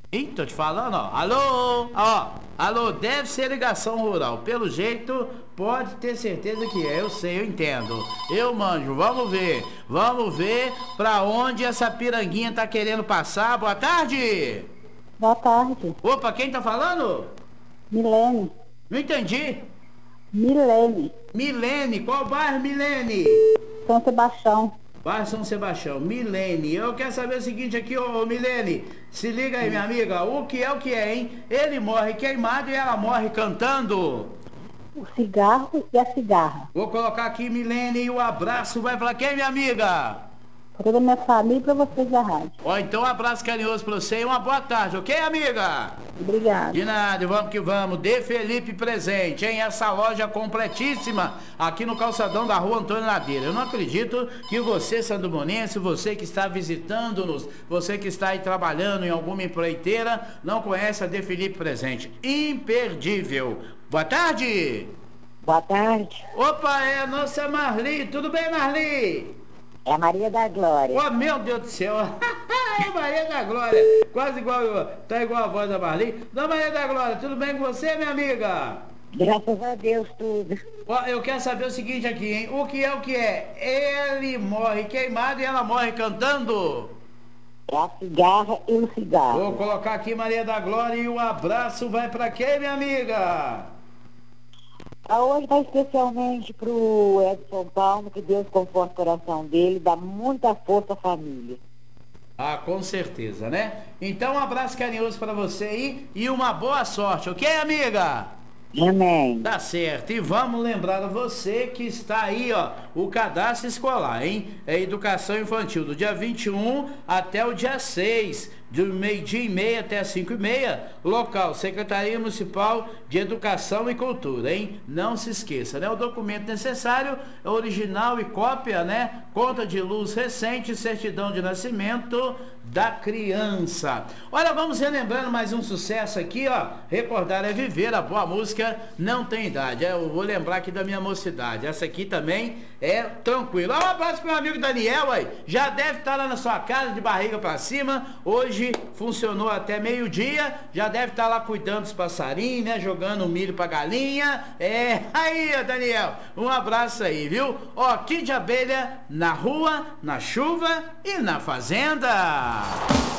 Ih, tô te falando, ó. Alô? Ó, alô, deve ser ligação rural. Pelo jeito, pode ter certeza que é. Eu sei, eu entendo. Eu manjo, vamos ver. Vamos ver pra onde essa piranguinha tá querendo passar. Boa tarde! Boa tarde. Opa, quem tá falando? Milene. Não entendi. Milene. Milene, qual bairro, Milene? São Sebastião. Bairro São Sebastião, Milene. Eu quero saber o seguinte aqui, ô Milene. Se liga aí, minha amiga. O que é, hein? Ele morre queimado e ela morre cantando. O cigarro e a cigarra. Vou colocar aqui, Milene, e o abraço vai pra quem, minha amiga? Para toda a minha família e para vocês da rádio. Ó, então um abraço carinhoso pra você e uma boa tarde, ok, amiga? Obrigada. De nada, vamos que vamos. De Felipe presente, hein? Essa loja completíssima aqui no calçadão da rua Antônio Ladeira. Eu não acredito que você, sandomonense, você que está visitando-nos, você que está aí trabalhando em alguma empreiteira, não conhece a De Felipe presente. Imperdível. Boa tarde. Boa tarde. Opa, é a nossa Marli. Tudo bem, Marli? É a Maria da Glória. Oh, meu Deus do céu. É Maria da Glória. Quase igual, tá igual a voz da Marli. Dona Maria da Glória, tudo bem com você, minha amiga? Graças a Deus, tudo. Ó, eu quero saber o seguinte aqui, hein? O que é? Ele morre queimado e ela morre cantando? É a cigarra e o cigarro. Vou colocar aqui Maria da Glória e o abraço vai pra quem, minha amiga? Hoje vai especialmente pro Edson Palmo, que Deus conforte o coração dele, dá muita força à família. Ah, com certeza, né? Então um abraço carinhoso pra você aí e uma boa sorte, ok, amiga? Amém. Tá certo, e vamos lembrar a você que está aí, ó, o cadastro escolar, hein? É educação infantil, do dia 21 até o dia 6, do meio-dia e meia até as 5h30, local, Secretaria Municipal de Educação e Cultura, hein? Não se esqueça, né? O documento necessário é original e cópia, né? Conta de luz recente, certidão de nascimento da criança. Olha, vamos relembrando mais um sucesso aqui, ó. Recordar é viver, a boa música não tem idade. Eu vou lembrar aqui da minha mocidade. Essa aqui também é tranquila. Um abraço pro meu amigo Daniel, aí. Já deve estar lá na sua casa de barriga pra cima. Hoje funcionou até meio-dia. Já deve estar lá cuidando dos passarinhos, né? Jogando milho pra galinha. É, aí, ó, Daniel. Um abraço aí, viu? Ó, Kid Abelha na rua, na chuva e na fazenda.